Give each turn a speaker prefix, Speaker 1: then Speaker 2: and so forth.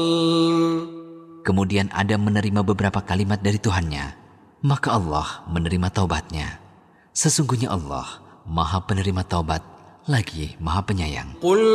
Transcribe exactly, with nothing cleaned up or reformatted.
Speaker 1: Kemudian Adam menerima beberapa kalimat dari Tuhannya, maka Allah menerima taubatnya. Sesungguhnya Allah Maha Penerima Taubat lagi Maha Penyayang.